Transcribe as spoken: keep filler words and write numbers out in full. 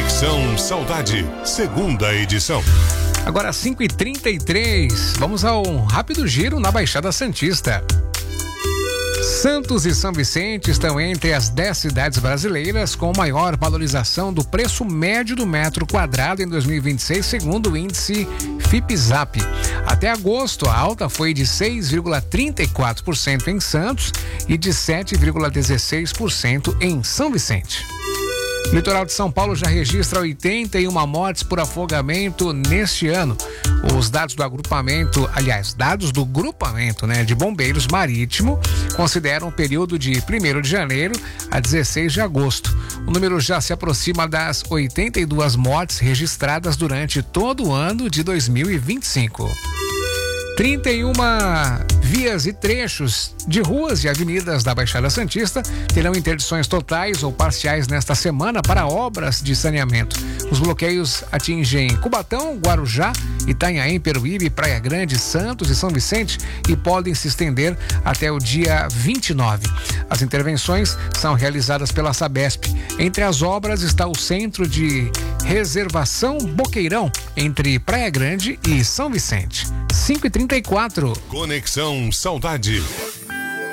Conexão Saudade, segunda edição. Agora cinco e trinta e três, vamos ao rápido giro na Baixada Santista. Santos e São Vicente estão entre as dez cidades brasileiras com maior valorização do preço médio do metro quadrado em dois mil e vinte e seis, segundo o índice Fipzap. Até agosto, a alta foi de seis vírgula trinta e quatro por cento em Santos e de sete vírgula dezesseis por cento em São Vicente. O litoral de São Paulo já registra oitenta e uma mortes por afogamento neste ano. Os dados do agrupamento, aliás, dados do grupamento, né, de bombeiros marítimo consideram o período de primeiro de janeiro a dezesseis de agosto. O número já se aproxima das oitenta e duas mortes registradas durante todo o ano de dois mil e vinte e cinco. trinta e uma vias e trechos de ruas e avenidas da Baixada Santista terão interdições totais ou parciais nesta semana para obras de saneamento. Os bloqueios atingem Cubatão, Guarujá, Itanhaém, Peruíbe, Praia Grande, Santos e São Vicente e podem se estender até o dia vinte e nove. As intervenções são realizadas pela Sabesp. Entre as obras está o Centro de Reservação Boqueirão, entre Praia Grande e São Vicente. cinco e trinta e quatro. Conexão Saudade.